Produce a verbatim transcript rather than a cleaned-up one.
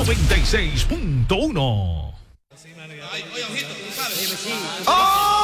noventa y seis punto uno. Oye, ojito, tú sabes. ¡Oh!